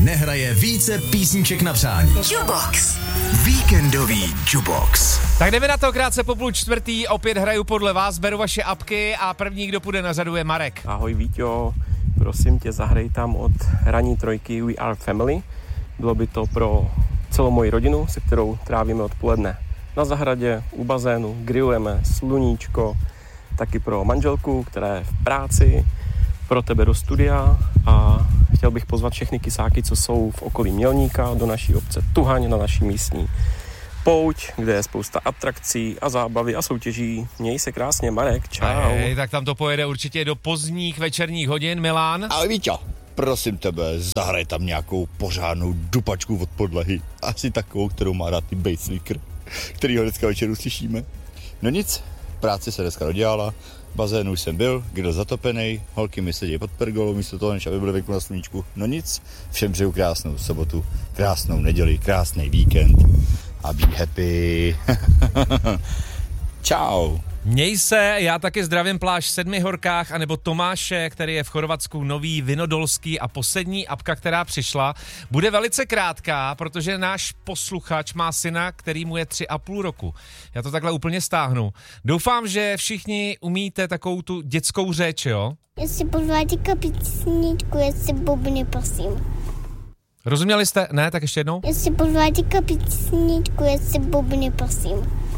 nehraje více písniček na přání. Jukebox. Víkendový Jukebox. Tak jdeme na to, krátce po 3:30, opět hraju podle vás, beru vaše apky a první, kdo půjde na řadu, je Marek. Ahoj Víťo, prosím tě, zahrej tam od ranní trojky We Are Family. Bylo by to pro celou moji rodinu, se kterou trávíme odpoledne na zahradě, u bazénu, grillujeme, sluníčko, taky pro manželku, která je v práci, pro tebe do studia a chtěl bych pozvat všechny kysáky, co jsou v okolí Mělníka, do naší obce Tuhaň, na naší místní pouť, kde je spousta atrakcí a zábavy a soutěží. Měj se krásně, Marek, čau. Tak tam to pojede určitě do pozdních večerních hodin, Milan. Ale Víťo, prosím tebe, zahraj tam nějakou pořádnou dupačku od podlahy. Asi takovou, kterou má rád ty basslicker, kterýho dneska večeru slyšíme. No nic, práce se dneska dodělala, bazénu už jsem byl, grill zatopenej, holky mi sedí pod pergolou, místo toho, než aby byly venku na sluníčku. No nic, všem přeju krásnou sobotu, krásnou neděli, krásný víkend a be happy. Čau. Měj se, já taky zdravím pláž v Sedmihorkách, anebo Tomáše, který je v Chorvatsku, Nový Vinodolský, a poslední apka, která přišla, bude velice krátká, protože náš posluchač má syna, který mu je 3,5 roku. Já to takhle úplně stáhnu. Doufám, že všichni umíte takovou tu dětskou řeč, jo? Jestli pozváte kapísničku, jestli bobny, prosím. Rozuměli jste? Ne, tak ještě jednou? Jestli pozváte kapísničku, jestli bobny, prosím.